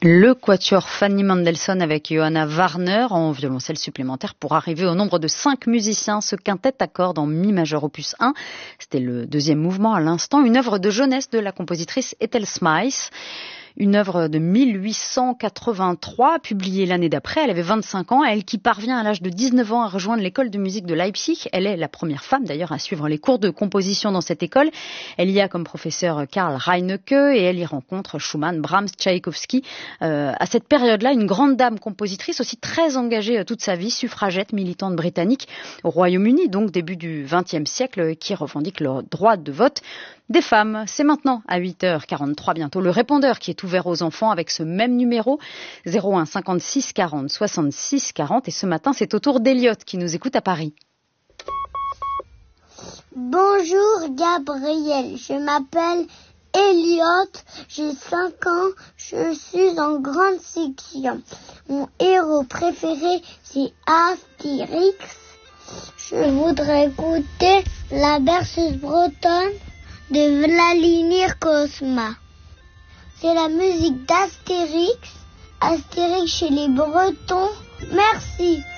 Le quatuor Fanny Mendelssohn avec Johanna Warner en violoncelle supplémentaire pour arriver au nombre de 5 musiciens. Ce quintet à cordes en mi majeur opus 1, c'était le deuxième mouvement à l'instant, une œuvre de jeunesse de la compositrice Ethel Smythe. Une œuvre de 1883, publiée l'année d'après. Elle avait 25 ans, elle qui parvient à l'âge de 19 ans à rejoindre l'école de musique de Leipzig. Elle est la première femme d'ailleurs à suivre les cours de composition dans cette école. Elle y a comme professeur Karl Reinecke et elle y rencontre Schumann, Brahms, Tchaïkovski. À cette période-là, une grande dame compositrice aussi très engagée toute sa vie, suffragette, militante britannique au Royaume-Uni, donc début du XXe siècle, qui revendique le droit de vote des femmes. C'est maintenant à 8h43 bientôt le répondeur qui est ouvert aux enfants avec ce même numéro 01 56 40 66 40 et ce matin c'est au tour d'Eliott qui nous écoute à Paris. Bonjour Gabriel, je m'appelle Eliott, j'ai 5 ans, je suis en grande section. Mon héros préféré c'est Astérix. Je voudrais écouter la berceuse bretonne de Vladimir Cosma. C'est la musique d'Astérix, Astérix chez les Bretons. Merci.